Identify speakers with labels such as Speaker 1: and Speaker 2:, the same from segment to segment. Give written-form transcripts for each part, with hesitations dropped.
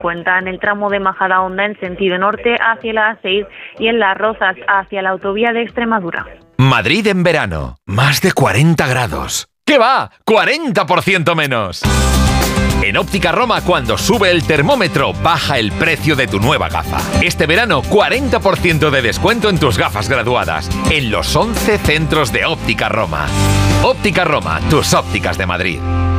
Speaker 1: Cuenta en el tramo de Majadahonda en sentido norte hacia la A6 y en Las Rozas hacia la autovía de Extremadura.
Speaker 2: Madrid en verano, más de 40 grados. ¿Qué va? ¡40% menos! En Óptica Roma, cuando sube el termómetro, baja el precio de tu nueva gafa. Este verano, 40% de descuento en tus gafas graduadas, en los 11 centros de Óptica Roma. Óptica Roma, tus ópticas de Madrid.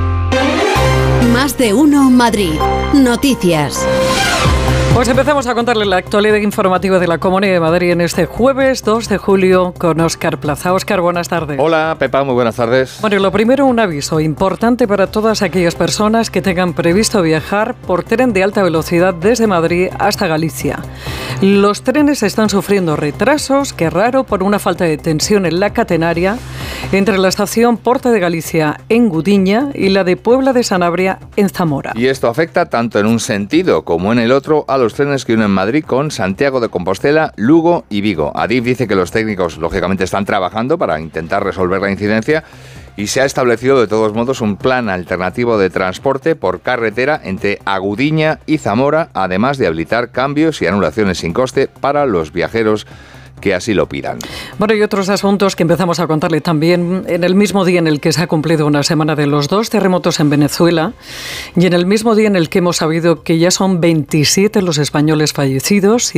Speaker 3: Más de uno Madrid. Noticias.
Speaker 4: Pues empezamos a contarle la actualidad informativa de la Comunidad de Madrid en este jueves 2 de julio con Óscar Plaza. Óscar, buenas tardes.
Speaker 5: Hola, Pepa, muy buenas tardes.
Speaker 4: Bueno, lo primero, un aviso importante para todas aquellas personas que tengan previsto viajar por tren de alta velocidad desde Madrid hasta Galicia. Los trenes están sufriendo retrasos, qué raro, por una falta de tensión en la catenaria entre la estación Porta de Galicia en Gudiña y la de Puebla de Sanabria en Zamora.
Speaker 5: Y esto afecta tanto en un sentido como en el otro a los trenes que unen Madrid con Santiago de Compostela, Lugo y Vigo. Adif dice que los técnicos, lógicamente, están trabajando para intentar resolver la incidencia y se ha establecido, de todos modos, un plan alternativo de transporte por carretera entre Gudiña y Zamora, además de habilitar cambios y anulaciones sin coste para los viajeros que así lo pidan.
Speaker 4: Bueno, y otros asuntos que empezamos a contarle también en el mismo día en el que se ha cumplido una semana de los 2 terremotos en Venezuela y en el mismo día en el que hemos sabido que ya son 27 los españoles fallecidos y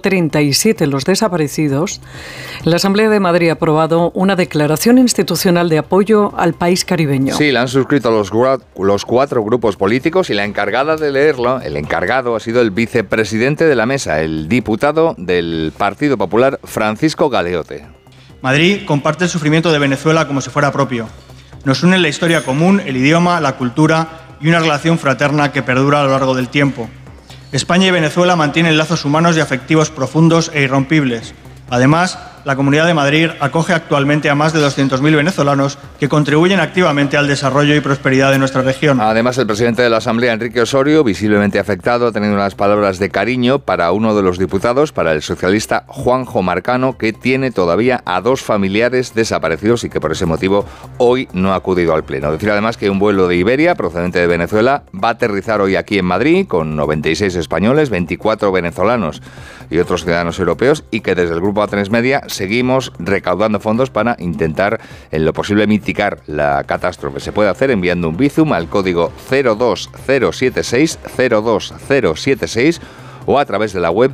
Speaker 4: 137 los desaparecidos, la Asamblea de Madrid ha aprobado una declaración institucional de apoyo al país caribeño.
Speaker 5: Sí, la han suscrito los 4 grupos políticos y la encargada de leerlo, el encargado, ha sido el vicepresidente de la mesa, el diputado del Partido Popular, Francisco Galeote.
Speaker 6: Madrid comparte el sufrimiento de Venezuela como si fuera propio. Nos une la historia común, el idioma, la cultura y una relación fraterna que perdura a lo largo del tiempo. España y Venezuela mantienen lazos humanos y afectivos profundos e irrompibles. Además, la Comunidad de Madrid acoge actualmente a más de 200.000 venezolanos que contribuyen activamente al desarrollo y prosperidad de nuestra región.
Speaker 5: Además, el presidente de la Asamblea, Enrique Osorio, visiblemente afectado, ha tenido unas palabras de cariño para uno de los diputados, para el socialista Juanjo Marcano, que tiene todavía a 2 familiares desaparecidos y que por ese motivo hoy no ha acudido al Pleno. Decir además que un vuelo de Iberia, procedente de Venezuela, va a aterrizar hoy aquí en Madrid con 96 españoles, 24 venezolanos y otros ciudadanos europeos, y que desde el Grupo A3 Media seguimos recaudando fondos para intentar, en lo posible, mitigar la catástrofe. Se puede hacer enviando un Bizum al código 02076 o a través de la web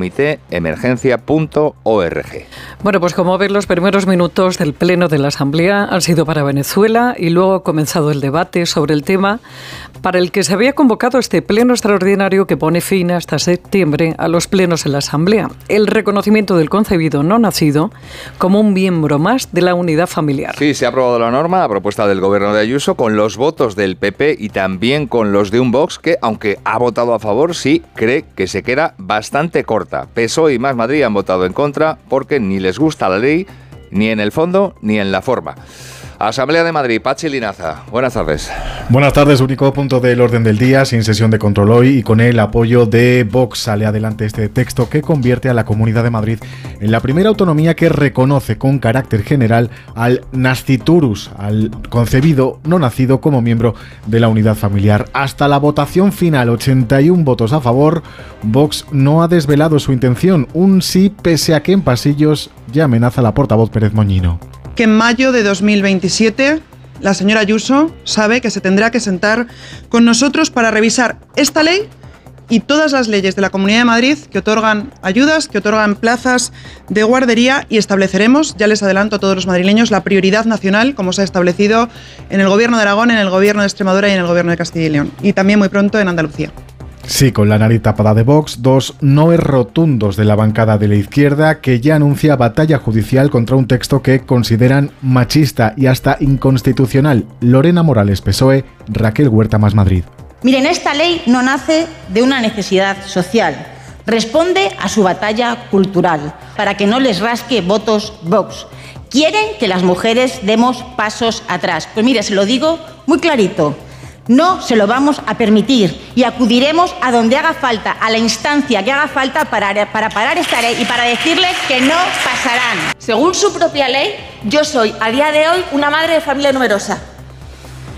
Speaker 5: comitéemergencia.org.
Speaker 4: Bueno, pues como ven, los primeros minutos del Pleno de la Asamblea han sido para Venezuela y luego ha comenzado el debate sobre el tema para el que se había convocado este Pleno extraordinario que pone fin hasta septiembre a los plenos en la Asamblea. El reconocimiento del concebido no nacido como un miembro más de la unidad familiar.
Speaker 5: Sí, se ha aprobado la norma a propuesta del gobierno de Ayuso con los votos del PP y también con los de un Vox que, aunque ha votado a favor, sí cree que se queda bastante corta. PSOE y Más Madrid han votado en contra porque ni les gusta la ley, ni en el fondo, ni en la forma. Asamblea de Madrid, Pachi Linaza, buenas tardes.
Speaker 7: Buenas tardes, único punto del orden del día, sin sesión de control hoy y con el apoyo de Vox. Sale adelante este texto que convierte a la Comunidad de Madrid en la primera autonomía que reconoce con carácter general al nasciturus, al concebido no nacido, como miembro de la unidad familiar. Hasta la votación final, 81 votos a favor, Vox no ha desvelado su intención, un sí pese a que en pasillos ya amenaza la portavoz Pérez Moñino.
Speaker 8: Que en mayo de 2027 la señora Ayuso sabe que se tendrá que sentar con nosotros para revisar esta ley y todas las leyes de la Comunidad de Madrid que otorgan ayudas, que otorgan plazas de guardería, y estableceremos, ya les adelanto a todos los madrileños, la prioridad nacional como se ha establecido en el Gobierno de Aragón, en el Gobierno de Extremadura y en el Gobierno de Castilla y León, y también muy pronto en Andalucía.
Speaker 7: Sí, con la nariz tapada de Vox, 2 noes rotundos de la bancada de la izquierda que ya anuncia batalla judicial contra un texto que consideran machista y hasta inconstitucional. Lorena Morales, PSOE, Raquel Huerta, Más Madrid.
Speaker 9: Miren, esta ley no nace de una necesidad social, responde a su batalla cultural, para que no les rasque votos Vox. Quieren que las mujeres demos pasos atrás. Pues mire, se lo digo muy clarito. No se lo vamos a permitir y acudiremos a donde haga falta, a la instancia que haga falta para parar esta ley y para decirles que no pasarán.
Speaker 10: Según su propia ley, yo soy a día de hoy una madre de familia numerosa.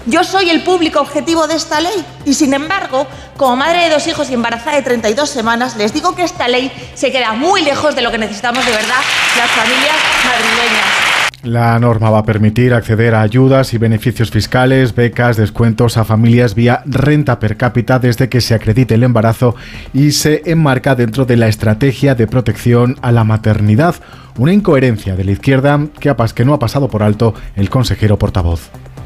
Speaker 9: Yo soy el público objetivo de esta ley y, sin embargo, como madre de 2 hijos y embarazada de 32 semanas, les digo que esta ley se queda muy lejos de lo que necesitamos de verdad las familias madrileñas.
Speaker 7: La norma va a permitir acceder a ayudas y beneficios fiscales, becas, descuentos a familias vía renta per cápita desde que se acredite el embarazo y se enmarca dentro de la estrategia de protección a la maternidad. Una incoherencia de la izquierda que no ha pasado por alto el consejero portavoz.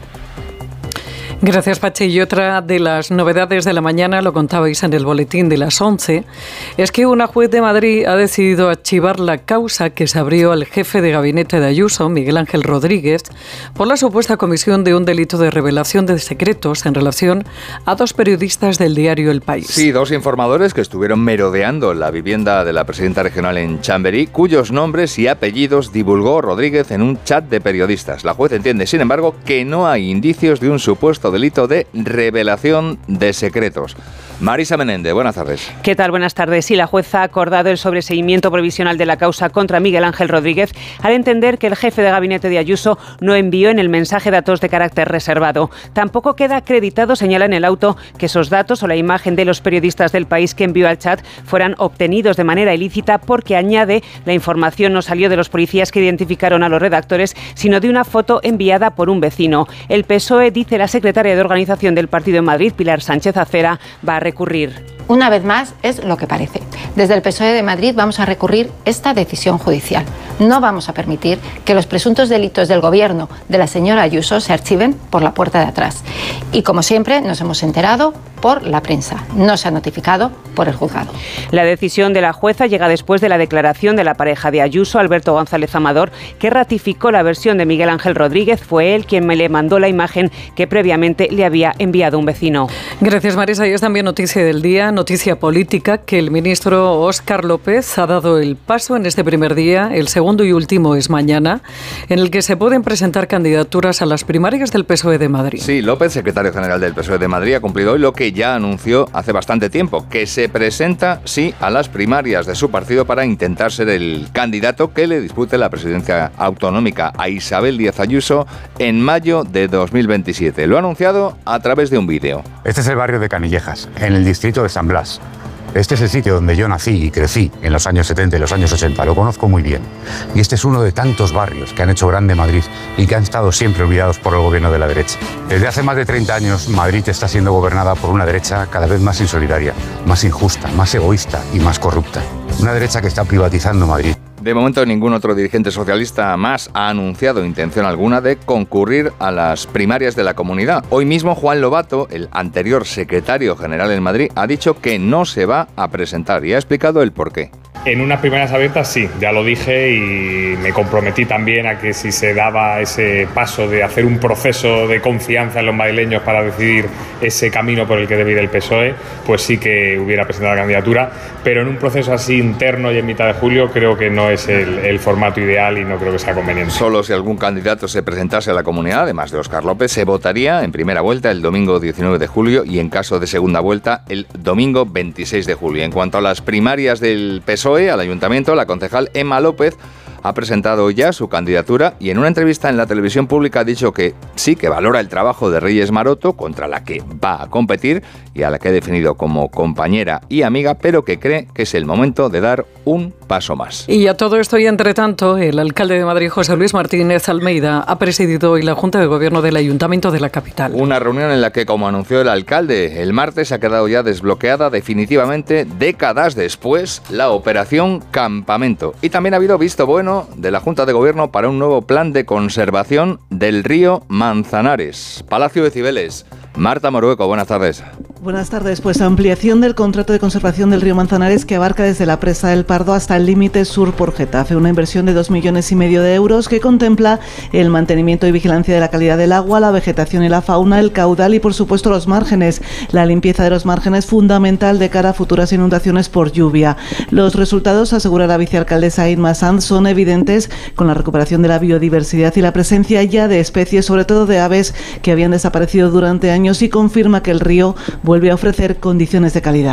Speaker 4: Gracias, Pachi. Y otra de las novedades de la mañana, lo contabais en el boletín de las 11, es que una juez de Madrid ha decidido archivar la causa que se abrió al jefe de gabinete de Ayuso, Miguel Ángel Rodríguez, por la supuesta comisión de un delito de revelación de secretos en relación a 2 periodistas del diario El País.
Speaker 5: Sí, 2 informadores que estuvieron merodeando la vivienda de la presidenta regional en Chamberí, cuyos nombres y apellidos divulgó Rodríguez en un chat de periodistas. La juez entiende, sin embargo, que no hay indicios de un supuesto delito de revelación de secretos. Marisa Menéndez, buenas tardes.
Speaker 10: ¿Qué tal? Buenas tardes. Sí, la jueza ha acordado el sobreseimiento provisional de la causa contra Miguel Ángel Rodríguez al entender que el jefe de gabinete de Ayuso no envió en el mensaje datos de carácter reservado. Tampoco queda acreditado, señala en el auto, que esos datos o la imagen de los periodistas del País que envió al chat fueran obtenidos de manera ilícita porque, añade, la información no salió de los policías que identificaron a los redactores, sino de una foto enviada por un vecino. El PSOE, dice la secretaria de Organización del Partido en Madrid, Pilar Sánchez Acera, va a recurrir.
Speaker 11: Una vez más, es lo que parece. Desde el PSOE de Madrid vamos a recurrir esta decisión judicial. No vamos a permitir que los presuntos delitos del gobierno de la señora Ayuso se archiven por la puerta de atrás. Y como siempre, nos hemos enterado por la prensa. No se ha notificado por el juzgado.
Speaker 10: La decisión de la jueza llega después de la declaración de la pareja de Ayuso, Alberto González Amador, que ratificó la versión de Miguel Ángel Rodríguez. Fue él quien me le mandó la imagen que previamente le había enviado un vecino.
Speaker 4: Gracias, Marisa. Y es también noticia del día, noticia política, que el ministro Óscar López ha dado el paso en este primer día. El segundo y último es mañana, en el que se pueden presentar candidaturas a las primarias del PSOE de Madrid.
Speaker 5: Sí, López, secretario general del PSOE de Madrid, ha cumplido hoy lo que ya anunció hace bastante tiempo, que se presenta, sí, a las primarias de su partido para intentar ser el candidato que le dispute la presidencia autonómica a Isabel Díaz Ayuso en mayo de 2027. Lo ha anunciado a través de un vídeo.
Speaker 12: Este es el barrio de Canillejas, en el distrito de San Blas. Este es el sitio donde yo nací y crecí en los años 70 y los años 80, lo conozco muy bien. Y este es uno de tantos barrios que han hecho grande Madrid y que han estado siempre olvidados por el gobierno de la derecha. Desde hace más de 30 años, Madrid está siendo gobernada por una derecha cada vez más insolidaria, más injusta, más egoísta y más corrupta. Una derecha que está privatizando Madrid.
Speaker 5: De momento, ningún otro dirigente socialista más ha anunciado intención alguna de concurrir a las primarias de la comunidad. Hoy mismo, Juan Lobato, el anterior secretario general en Madrid, ha dicho que no se va a presentar y ha explicado el porqué.
Speaker 13: En unas primarias abiertas sí, ya lo dije y me comprometí también a que si se daba ese paso de hacer un proceso de confianza en los madrileños para decidir ese camino por el que debe ir el PSOE, pues sí que hubiera presentado la candidatura, pero en un proceso así interno y en mitad de julio creo que no es el formato ideal y no creo que sea conveniente.
Speaker 5: Solo si algún candidato se presentase a la comunidad, además de Óscar López, se votaría en primera vuelta el domingo 19 de julio y en caso de segunda vuelta el domingo 26 de julio. En cuanto a las primarias del PSOE al ayuntamiento, la concejal Emma López ha presentado ya su candidatura y en una entrevista en la televisión pública ha dicho que sí, que valora el trabajo de Reyes Maroto, contra la que va a competir y a la que ha definido como compañera y amiga, pero que cree que es el momento de dar un paso más.
Speaker 4: Y a todo esto y entre tanto, el alcalde de Madrid, José Luis Martínez Almeida, ha presidido hoy la Junta de Gobierno del Ayuntamiento de la capital.
Speaker 5: Una reunión en la que, como anunció el alcalde el martes, ha quedado ya desbloqueada definitivamente, décadas después, la operación Campamento. Y también ha habido visto bueno de la Junta de Gobierno para un nuevo plan de conservación del río Manzanares. Palacio de Cibeles. Marta Morueco, buenas tardes.
Speaker 14: Buenas tardes. Pues ampliación del contrato de conservación del río Manzanares que abarca desde la presa del Pardo hasta el límite sur por Getafe. Una inversión de 2,5 millones de euros que contempla el mantenimiento y vigilancia de la calidad del agua, la vegetación y la fauna, el caudal y, por supuesto, los márgenes. La limpieza de los márgenes fundamental de cara a futuras inundaciones por lluvia. Los resultados, asegura la vicealcaldesa Inma Sanz, son evidentes con la recuperación de la biodiversidad y la presencia ya de especies, sobre todo de aves que habían desaparecido durante años, y confirma que el río vuelve a ofrecer condiciones de calidad.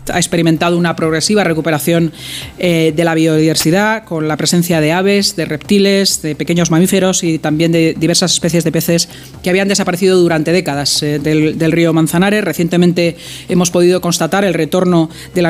Speaker 15: ha experimentado una progresiva recuperación de la biodiversidad, con la presencia de aves, de reptiles, de pequeños mamíferos y también de diversas especies de peces que habían desaparecido durante décadas del río Manzanares. Recientemente hemos podido constatar el retorno de la